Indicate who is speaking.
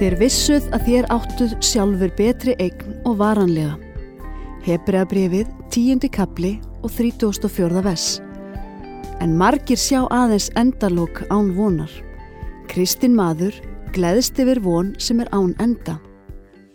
Speaker 1: Þér vissuð að þér áttuð sjálfur betri eign og varanlega. Hebreabréfið 10. kapli og 34. vers. En margir sjá aðeins endalok án vonar. Kristinn maður gleðst yfir von sem án enda.